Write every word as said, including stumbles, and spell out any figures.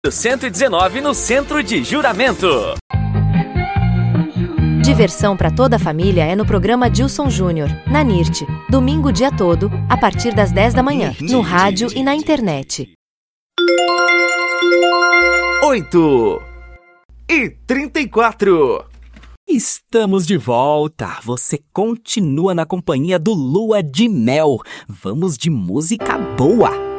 cento e dezenove no Centro de Juramento. Diversão para toda a família é no programa Dilson Júnior, na N I R T. Domingo o dia todo, a partir das dez da manhã, no rádio e na internet. oito e trinta e quatro. Estamos de volta. Você continua na companhia do Lua de Mel. Vamos de música boa.